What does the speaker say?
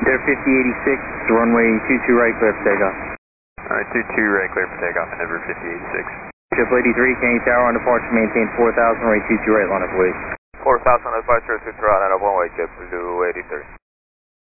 Air 5086, runway 22 right, clear for takeoff. Alright, 22 right, clear for takeoff, Endeavour 5086. Ship 83, Kennedy Tower on departure, maintain 4,000, right 22 right, line up, please. 4,000 on departure, 2 throttle, and a one-way jet, Blue 83.